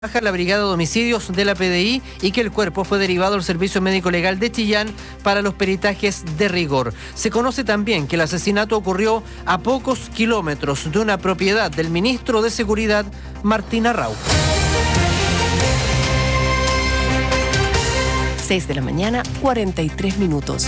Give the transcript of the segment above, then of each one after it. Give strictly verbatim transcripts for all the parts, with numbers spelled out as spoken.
Baja la brigada de homicidios de la P D I y que el cuerpo fue derivado al Servicio Médico Legal de Chillán para los peritajes de rigor. Se conoce también que el asesinato ocurrió a pocos kilómetros de una propiedad del ministro de Seguridad, Martín Arrau. seis de la mañana, cuarenta y tres minutos.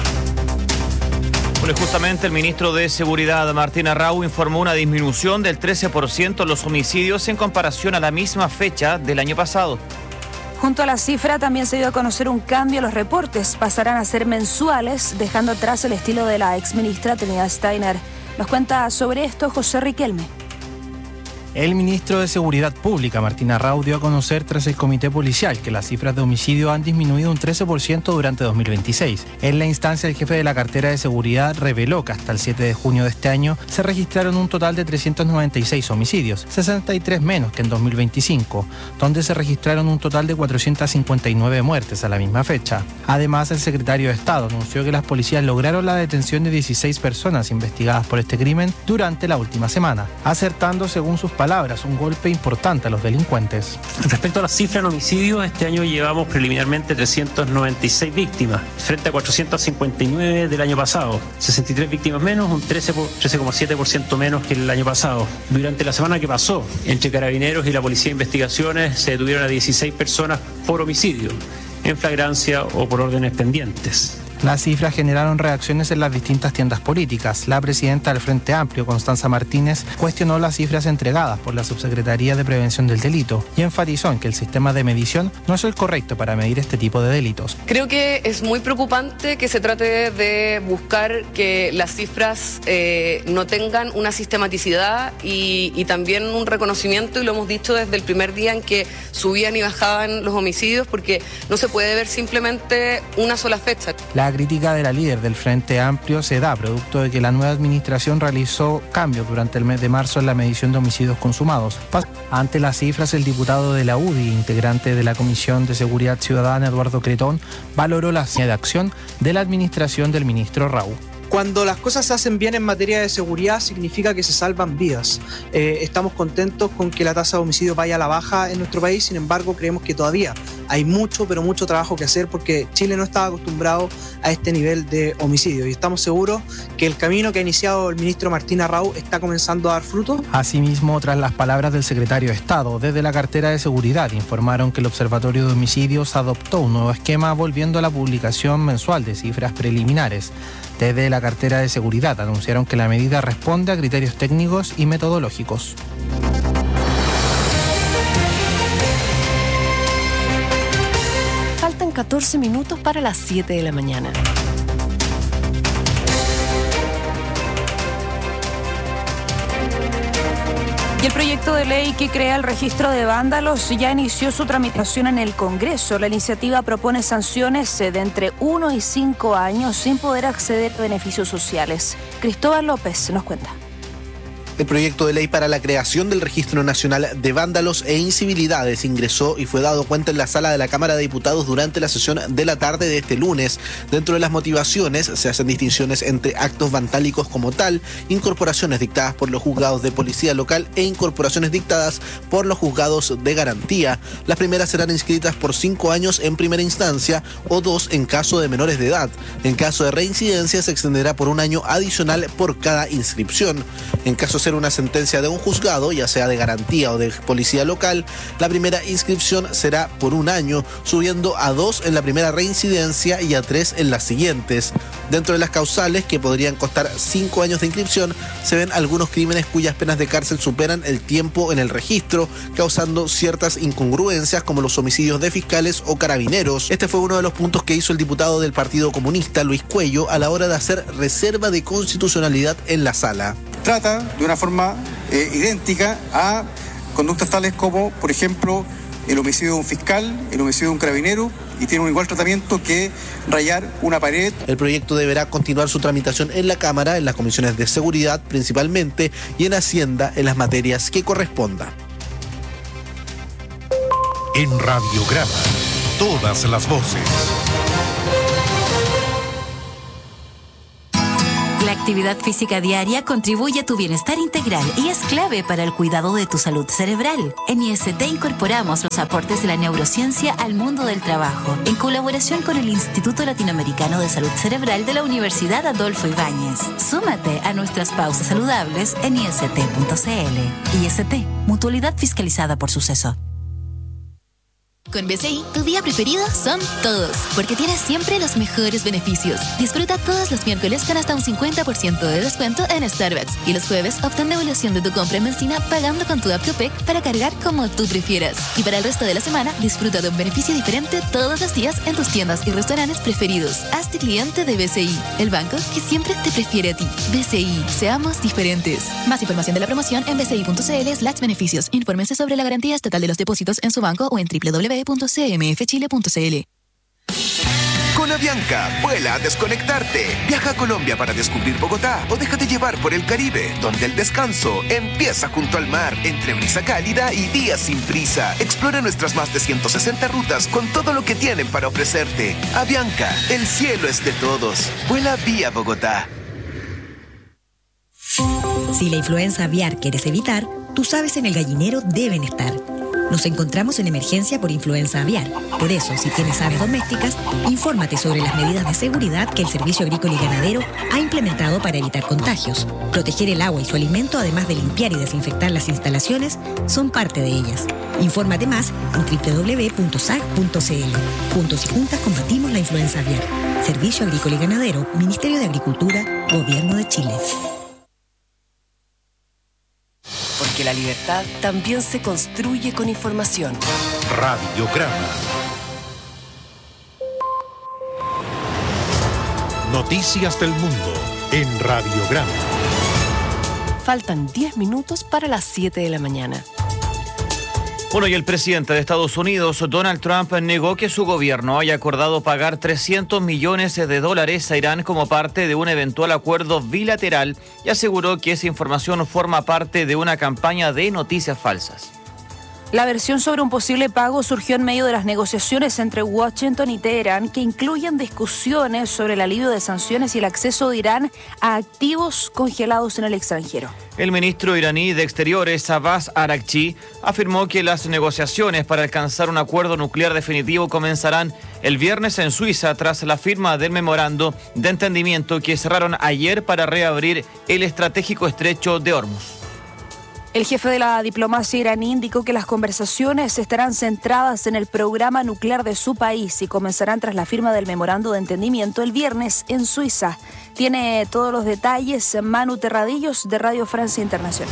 Bueno, justamente el ministro de Seguridad, Martín Arrau, informó una disminución del trece por ciento en los homicidios en comparación a la misma fecha del año pasado. Junto a la cifra también se dio a conocer un cambio. Los reportes pasarán a ser mensuales, dejando atrás el estilo de la exministra Trinidad Steiner. Nos cuenta sobre esto José Riquelme. El ministro de Seguridad Pública, Martín Arrau, dio a conocer tras el comité policial que las cifras de homicidio han disminuido un trece por ciento durante dos mil veintiséis. En la instancia, el jefe de la cartera de seguridad reveló que hasta el siete de junio de este año se registraron un total de trescientos noventa y seis homicidios, sesenta y tres menos que en dos mil veinticinco, donde se registraron un total de cuatrocientas cincuenta y nueve muertes a la misma fecha. Además, el secretario de Estado anunció que las policías lograron la detención de dieciséis personas investigadas por este crimen durante la última semana, acertando, según sus palabras, un golpe importante a los delincuentes. Respecto a las cifras en homicidios, este año llevamos preliminarmente trescientas noventa y seis víctimas, frente a cuatrocientas cincuenta y nueve del año pasado. sesenta y tres víctimas menos, un trece coma siete por ciento menos que el año pasado. Durante la semana que pasó, entre Carabineros y la Policía de Investigaciones, se detuvieron a dieciséis personas por homicidio, en flagrancia o por órdenes pendientes. Las cifras generaron reacciones en las distintas tiendas políticas. La presidenta del Frente Amplio, Constanza Martínez, cuestionó las cifras entregadas por la Subsecretaría de Prevención del Delito y enfatizó en que el sistema de medición no es el correcto para medir este tipo de delitos. Creo que es muy preocupante que se trate de buscar que las cifras eh, no tengan una sistematicidad y, y también un reconocimiento, y lo hemos dicho desde el primer día en que subían y bajaban los homicidios, porque no se puede ver simplemente una sola fecha. La crítica de la líder del Frente Amplio se da producto de que la nueva administración realizó cambios durante el mes de marzo en la medición de homicidios consumados. Ante las cifras, el diputado de la U D I, integrante de la Comisión de Seguridad Ciudadana, Eduardo Cretón, valoró la línea de acción de la administración del ministro Arrau. Cuando las cosas se hacen bien en materia de seguridad, significa que se salvan vidas. Eh, estamos contentos con que la tasa de homicidios vaya a la baja en nuestro país. Sin embargo, creemos que todavía hay mucho, pero mucho trabajo que hacer, porque Chile no estaba acostumbrado a este nivel de homicidio. Y estamos seguros que el camino que ha iniciado el ministro Martín Arrau está comenzando a dar fruto. Asimismo, tras las palabras del secretario de Estado, desde la cartera de seguridad informaron que el Observatorio de Homicidios adoptó un nuevo esquema, volviendo a la publicación mensual de cifras preliminares. Desde la cartera de seguridad anunciaron que la medida responde a criterios técnicos y metodológicos. Faltan catorce minutos para las siete de la mañana. Y el proyecto de ley que crea el registro de vándalos ya inició su tramitación en el Congreso. La iniciativa propone sanciones de entre uno y cinco años sin poder acceder a beneficios sociales. Cristóbal López nos cuenta. El proyecto de ley para la creación del Registro Nacional de Vándalos e Incivilidades ingresó y fue dado cuenta en la sala de la Cámara de Diputados durante la sesión de la tarde de este lunes. Dentro de las motivaciones se hacen distinciones entre actos vandálicos como tal, incorporaciones dictadas por los juzgados de policía local e incorporaciones dictadas por los juzgados de garantía. Las primeras serán inscritas por cinco años en primera instancia o dos en caso de menores de edad. En caso de reincidencia se extenderá por un año adicional por cada inscripción. En caso de una sentencia de un juzgado, ya sea de garantía o de policía local, la primera inscripción será por un año, subiendo a dos en la primera reincidencia y a tres en las siguientes. Dentro de las causales, que podrían costar cinco años de inscripción, se ven algunos crímenes cuyas penas de cárcel superan el tiempo en el registro, causando ciertas incongruencias como los homicidios de fiscales o carabineros. Este fue uno de los puntos que hizo el diputado del Partido Comunista, Luis Cuello, a la hora de hacer reserva de constitucionalidad en la sala. Trata de una forma eh, idéntica a conductas tales como, por ejemplo, el homicidio de un fiscal, el homicidio de un carabinero, y tiene un igual tratamiento que rayar una pared. El proyecto deberá continuar su tramitación en la Cámara, en las comisiones de seguridad principalmente, y en Hacienda en las materias que correspondan. En Radiograma, todas las voces. La actividad actividad física diaria contribuye a tu bienestar integral y es clave para el cuidado de tu salud cerebral. En I S T incorporamos los aportes de la neurociencia al mundo del trabajo, en colaboración con el Instituto Latinoamericano de Salud Cerebral de la Universidad Adolfo Ibáñez. Súmate a nuestras pausas saludables en I S T punto C L. I S T, mutualidad fiscalizada por Suceso. Con B C I, tu día preferido son todos, porque tienes siempre los mejores beneficios. Disfruta todos los miércoles con hasta un cincuenta por ciento de descuento en Starbucks y los jueves obtén devolución de tu compra en benzina pagando con tu app Copec para cargar como tú prefieras. Y para el resto de la semana, disfruta de un beneficio diferente todos los días en tus tiendas y restaurantes preferidos. Hazte cliente de B C I, el banco que siempre te prefiere a ti. B C I, seamos diferentes. Más información de la promoción en bci punto cl slash beneficios. Infórmense sobre la garantía estatal de los depósitos en su banco o en doble u doble u doble u punto c m f chile punto c l. Con Avianca, vuela a desconectarte. Viaja a Colombia para descubrir Bogotá o déjate llevar por el Caribe, donde el descanso empieza junto al mar, entre brisa cálida y días sin prisa. Explora nuestras más de ciento sesenta rutas con todo lo que tienen para ofrecerte. Avianca, el cielo es de todos. Vuela vía Bogotá. Si la influenza aviar quieres evitar, tus aves en el gallinero deben estar. Nos encontramos en emergencia por influenza aviar. Por eso, si tienes aves domésticas, infórmate sobre las medidas de seguridad que el Servicio Agrícola y Ganadero ha implementado para evitar contagios. Proteger el agua y su alimento, además de limpiar y desinfectar las instalaciones, son parte de ellas. Infórmate más en doble u doble u doble u punto s a g punto c l. Juntos y juntas combatimos la influenza aviar. Servicio Agrícola y Ganadero, Ministerio de Agricultura, Gobierno de Chile. Porque la libertad también se construye con información. Radiograma. Noticias del mundo en Radiograma. Faltan diez minutos para las siete de la mañana. Bueno, y el presidente de Estados Unidos, Donald Trump, negó que su gobierno haya acordado pagar trescientos millones de dólares a Irán como parte de un eventual acuerdo bilateral y aseguró que esa información forma parte de una campaña de noticias falsas. La versión sobre un posible pago surgió en medio de las negociaciones entre Washington y Teherán, que incluyen discusiones sobre el alivio de sanciones y el acceso de Irán a activos congelados en el extranjero. El ministro iraní de Exteriores, Abbas Araghchi, afirmó que las negociaciones para alcanzar un acuerdo nuclear definitivo comenzarán el viernes en Suiza tras la firma del memorando de entendimiento que cerraron ayer para reabrir el estratégico estrecho de Hormuz. El jefe de la diplomacia iraní indicó que las conversaciones estarán centradas en el programa nuclear de su país y comenzarán tras la firma del memorando de entendimiento el viernes en Suiza. Tiene todos los detalles Manu Terradillos de Radio Francia Internacional.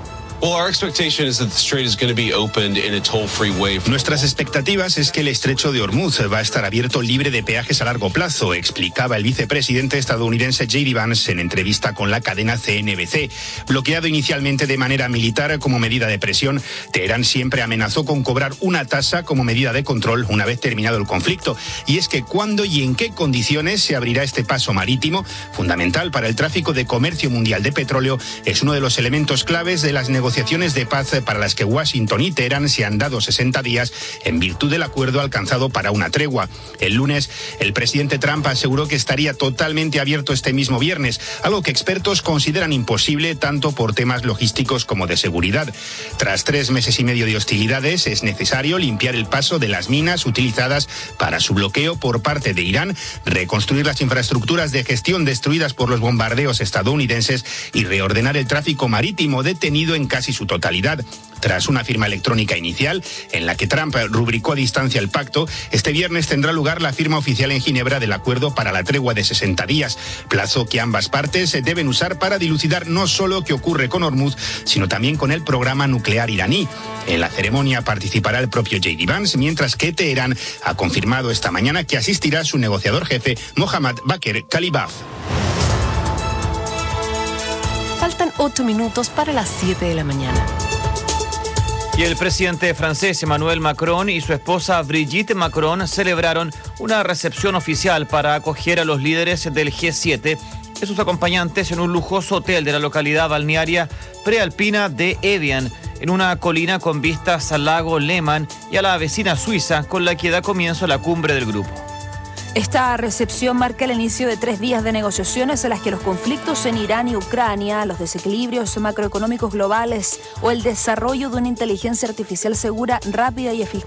Nuestras expectativas es que el estrecho de Hormuz va a estar abierto libre de peajes a largo plazo, explicaba el vicepresidente estadounidense J D Vance en entrevista con la cadena C N B C. Bloqueado inicialmente de manera militar como medida de presión, Teherán siempre amenazó con cobrar una tasa como medida de control una vez terminado el conflicto. Y es que cuándo y en qué condiciones se abrirá este paso marítimo, fundamental para el tráfico de comercio mundial de petróleo, es uno de los elementos claves de las negociaciones negociaciones de paz para las que Washington y Teherán se han dado sesenta días en virtud del acuerdo alcanzado para una tregua. El lunes, el presidente Trump aseguró que estaría totalmente abierto este mismo viernes, algo que expertos consideran imposible tanto por temas logísticos como de seguridad. Tras tres meses y medio de hostilidades, es necesario limpiar el paso de las minas utilizadas para su bloqueo por parte de Irán, reconstruir las infraestructuras de gestión destruidas por los bombardeos estadounidenses y reordenar el tráfico marítimo detenido en casi su totalidad. Tras una firma electrónica inicial, en la que Trump rubricó a distancia el pacto, este viernes tendrá lugar la firma oficial en Ginebra del acuerdo para la tregua de sesenta días, plazo que ambas partes deben usar para dilucidar no solo qué ocurre con Hormuz, sino también con el programa nuclear iraní. En la ceremonia participará el propio J D Vance, mientras que Teherán ha confirmado esta mañana que asistirá su negociador jefe, Mohammad Bakr Kalibaf. Faltan ocho minutos para las siete de la mañana. Y el presidente francés Emmanuel Macron y su esposa Brigitte Macron celebraron una recepción oficial para acoger a los líderes del G siete y sus acompañantes en un lujoso hotel de la localidad balnearia prealpina de Evian, en una colina con vistas al lago Lehmann y a la vecina Suiza, con la que da comienzo la cumbre del grupo. Esta recepción marca el inicio de tres días de negociaciones en las que los conflictos en Irán y Ucrania, los desequilibrios macroeconómicos globales o el desarrollo de una inteligencia artificial segura, rápida y eficaz